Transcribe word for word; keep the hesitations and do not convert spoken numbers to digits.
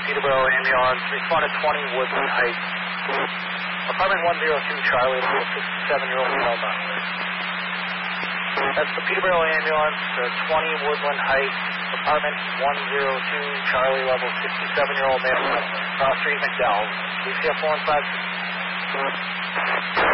Peterborough ambulance, responded twenty Woodland Heights. Apartment one oh two Charlie, fifty-seven-year-old male doctor. That's the Peterborough ambulance, uh, twenty Woodland Heights, apartment one oh two Charlie, level sixty-seven-year-old male doctor. Cross Street, McDowell. D C F four one five.